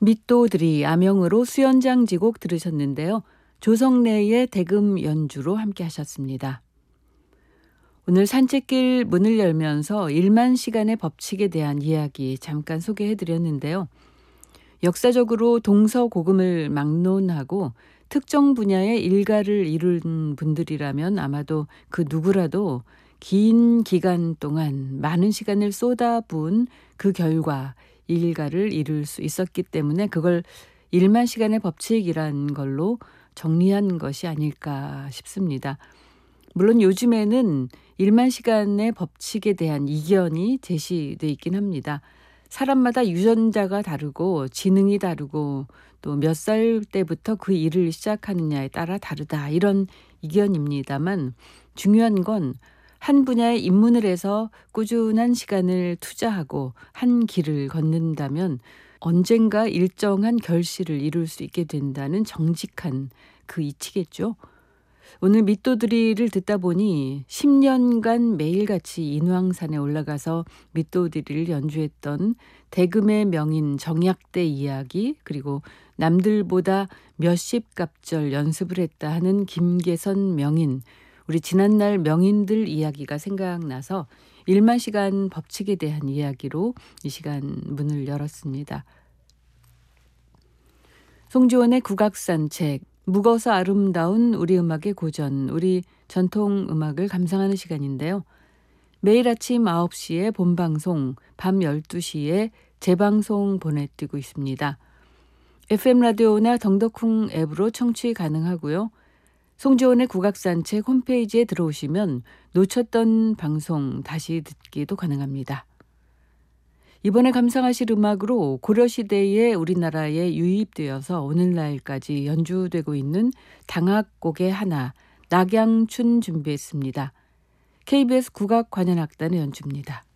밑도들이 암영으로 수연장 지곡 들으셨는데요. 조성래의 대금 연주로 함께 하셨습니다. 오늘 산책길 문을 열면서 1만 시간의 법칙에 대한 이야기 잠깐 소개해드렸는데요. 역사적으로 동서고금을 막론하고 특정 분야의 일가를 이룬 분들이라면 아마도 그 누구라도 긴 기간 동안 많은 시간을 쏟아부은 그 결과 일가를 이룰 수 있었기 때문에 그걸 1만 시간의 법칙이란 걸로 정리한 것이 아닐까 싶습니다. 물론 요즘에는 1만 시간의 법칙에 대한 이견이 제시돼 있긴 합니다. 사람마다 유전자가 다르고 지능이 다르고 또 몇 살 때부터 그 일을 시작하느냐에 따라 다르다 이런 이견입니다만 중요한 건 한 분야에 입문을 해서 꾸준한 시간을 투자하고 한 길을 걷는다면 언젠가 일정한 결실을 이룰 수 있게 된다는 정직한 그 이치겠죠. 오늘 밑도드리를 듣다 보니 10년간 매일같이 인왕산에 올라가서 밑도드리를 연주했던 대금의 명인 정약대 이야기, 그리고 남들보다 몇십 갑절 연습을 했다 하는 김계선 명인, 우리 지난날 명인들 이야기가 생각나서 1만 시간 법칙에 대한 이야기로 이 시간 문을 열었습니다. 송지원의 국악산책, 묵어서 아름다운 우리 음악의 고전, 우리 전통 음악을 감상하는 시간인데요. 매일 아침 9시에 본방송, 밤 12시에 재방송 보내드리고 있습니다. FM 라디오나 덩덕쿵 앱으로 청취 가능하고요. 송지원의 국악산책 홈페이지에 들어오시면 놓쳤던 방송 다시 듣기도 가능합니다. 이번에 감상하실 음악으로 고려시대에 우리나라에 유입되어서 오늘날까지 연주되고 있는 당악곡의 하나, 낙양춘 준비했습니다. KBS 국악관현악단의 연주입니다.